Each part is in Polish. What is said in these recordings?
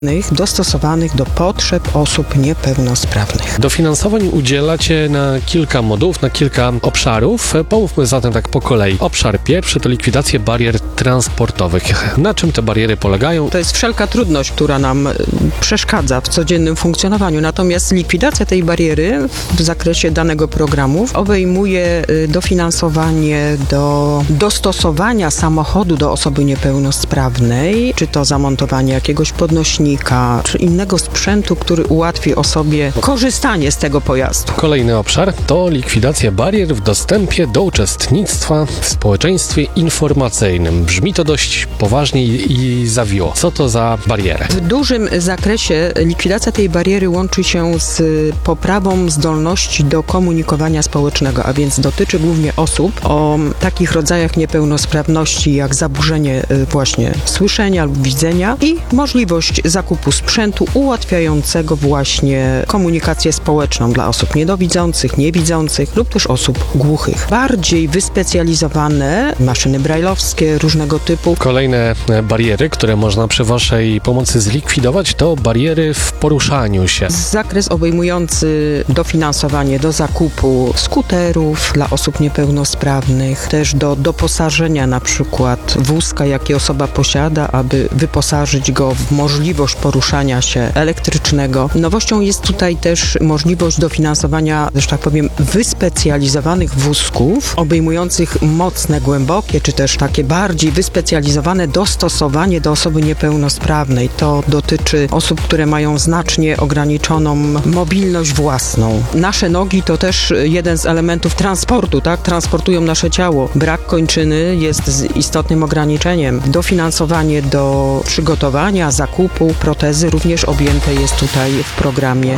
dostosowanych do potrzeb osób niepełnosprawnych. Dofinansowań udzielacie na kilka modułów, na kilka obszarów. Pomówmy zatem tak po kolei. Obszar pierwszy to likwidacja barier transportowych. Na czym te bariery polegają? To jest wszelka trudność, która nam przeszkadza w codziennym funkcjonowaniu. Natomiast likwidacja tej bariery w zakresie danego programu obejmuje dofinansowanie do dostosowania samochodu do osoby niepełnosprawnej, czy to zamontowanie jakiegoś podnośnika, czy innego sprzętu, który ułatwi osobie korzystanie z tego pojazdu. Kolejny obszar to likwidacja barier w dostępie do uczestnictwa w społeczeństwie informacyjnym. Brzmi to dość poważnie i zawiło. Co to za bariery? W dużym zakresie likwidacja tej bariery łączy się z poprawą zdolności do komunikowania społecznego, a więc dotyczy głównie osób o takich rodzajach niepełnosprawności jak zaburzenie właśnie słyszenia lub widzenia i możliwość zakupu sprzętu ułatwiającego właśnie komunikację społeczną dla osób niedowidzących, niewidzących lub też osób głuchych. Bardziej wyspecjalizowane maszyny brajlowskie różnego typu. Kolejne bariery, które można przy Waszej pomocy zlikwidować, to bariery w poruszaniu się. Zakres obejmujący dofinansowanie do zakupu skuterów dla osób niepełnosprawnych, też do doposażenia na przykład wózka, jaki osoba posiada, aby wyposażyć go w możliwość poruszania się elektrycznego. Nowością jest tutaj też możliwość dofinansowania, że tak powiem, wyspecjalizowanych wózków, obejmujących mocne, głębokie, czy też takie bardziej wyspecjalizowane dostosowanie do osoby niepełnosprawnej. To dotyczy osób, które mają znacznie ograniczoną mobilność własną. Nasze nogi to też jeden z elementów transportu, tak? Transportują nasze ciało. Brak kończyny jest istotnym ograniczeniem. Dofinansowanie do przygotowania, zakupu protezy również objęte jest tutaj w programie.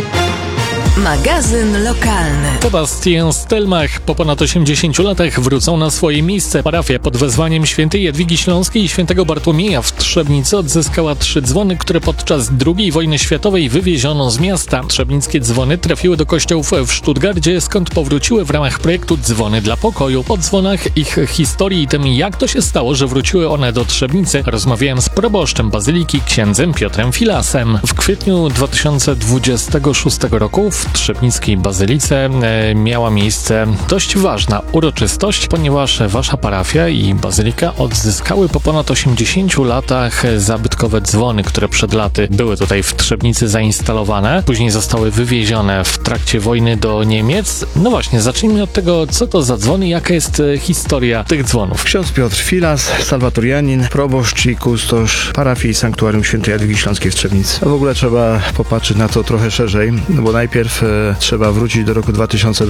Magazyn lokalny. Sebastian Stelmach po ponad 80 latach wrócą na swoje miejsce. Parafia pod wezwaniem świętej Jadwigi Śląskiej i świętego Bartłomieja w Trzebnicy odzyskała 3 dzwony, które podczas II wojny światowej wywieziono z miasta. Trzebnickie dzwony trafiły do kościołów w Stuttgarcie, skąd powróciły w ramach projektu Dzwony dla Pokoju. O dzwonach, ich historii i tym, jak to się stało, że wróciły one do Trzebnicy, rozmawiałem z proboszczem bazyliki, księdzem Piotrem Filasem. W kwietniu 2026 roku w Trzebnickiej Bazylice miała miejsce dość ważna uroczystość, ponieważ wasza parafia i bazylika odzyskały po ponad 80 latach zabytkowe dzwony, które przed laty były tutaj w Trzebnicy zainstalowane. Później zostały wywiezione w trakcie wojny do Niemiec. No właśnie, zacznijmy od tego, co to za dzwony, jaka jest historia tych dzwonów. Ksiądz Piotr Filas, salwatorianin, proboszcz i kustosz parafii Sanktuarium Świętej Jadwigi Śląskiej w Trzebnicy. A w ogóle trzeba popatrzeć na to trochę szerzej, bo najpierw trzeba wrócić do roku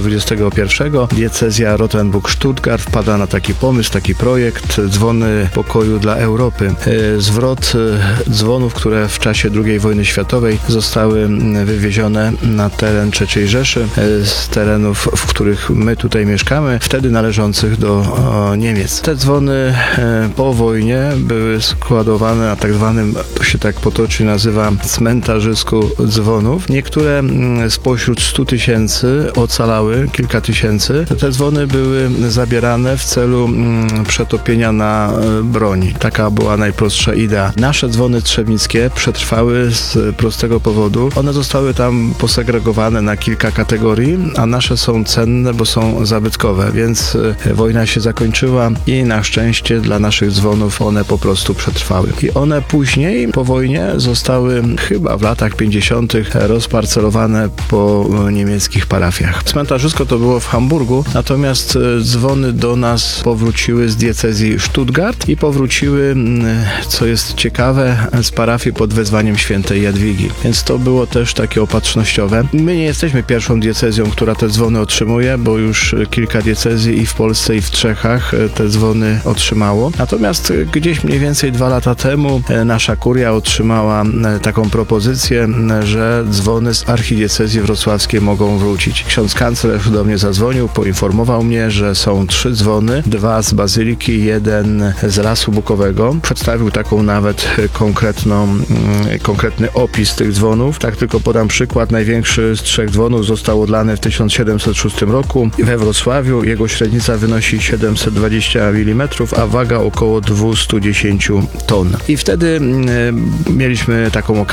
2021. Diecezja Rottenburg-Stuttgart wpada na taki pomysł, taki projekt Dzwony Pokoju dla Europy. Zwrot dzwonów, które w czasie II wojny światowej zostały wywiezione na teren III Rzeszy, z terenów, w których my tutaj mieszkamy, wtedy należących do Niemiec. Te dzwony po wojnie były składowane na tak zwanym, to się tak potocznie nazywa, cmentarzysku dzwonów. Niektóre spośród 100 tysięcy ocalały, kilka tysięcy. Te dzwony były zabierane w celu przetopienia na broń. Taka była najprostsza idea. Nasze dzwony trzebnickie przetrwały z prostego powodu. One zostały tam posegregowane na kilka kategorii, a nasze są cenne, bo są zabytkowe, więc wojna się zakończyła i na szczęście dla naszych dzwonów one po prostu przetrwały. I one później, po wojnie, zostały chyba w latach 50. rozparcelowane po niemieckich parafiach. Cmentarzysko to było w Hamburgu, natomiast dzwony do nas powróciły z diecezji Stuttgart i powróciły, co jest ciekawe, z parafii pod wezwaniem świętej Jadwigi. Więc to było też takie opatrznościowe. My nie jesteśmy pierwszą diecezją, która te dzwony otrzymuje, bo już kilka diecezji i w Polsce, i w Czechach te dzwony otrzymało. Natomiast gdzieś mniej więcej 2 lata temu nasza kuria otrzymała taką propozycję, że dzwony z archidiecezji wrocławskie mogą wrócić. Ksiądz kanclerz do mnie zadzwonił, poinformował mnie, że są 3 dzwony, 2 z bazyliki, 1 z lasu bukowego. Przedstawił taką nawet konkretny opis tych dzwonów. Tak tylko podam przykład. Największy z 3 dzwonów został odlany w 1706 roku we Wrocławiu. Jego średnica wynosi 720 mm, a waga około 210 ton. I wtedy mieliśmy taką okazję